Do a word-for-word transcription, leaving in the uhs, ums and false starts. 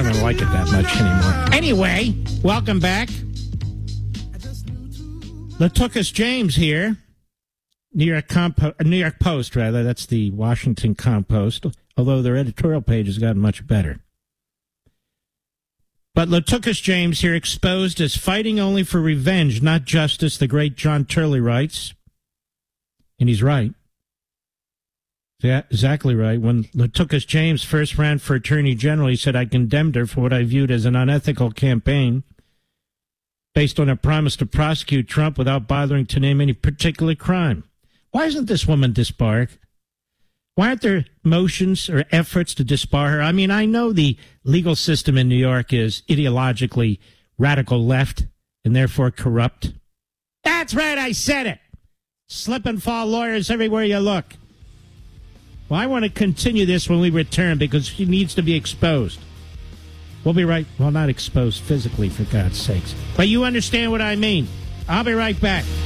don't like it that much anymore. Anyway, welcome back. Latucus James here. New York Compo- New York Post, rather. That's the Washington Compost, although their editorial page has gotten much better. But Latucus James here exposed as fighting only for revenge, not justice, the great John Turley writes. And he's right. Yeah, exactly right. When Latucus James first ran for Attorney General, he said, I condemned her for what I viewed as an unethical campaign based on a promise to prosecute Trump without bothering to name any particular crime. Why isn't this woman disbarred? Why aren't there motions or efforts to disbar her? I mean, I know the legal system in New York is ideologically radical left and therefore corrupt. That's right, I said it. Slip and fall lawyers everywhere you look. Well, I want to continue this when we return because she needs to be exposed. We'll be right, well, not exposed physically, for God's sakes. But you understand what I mean. I'll be right back.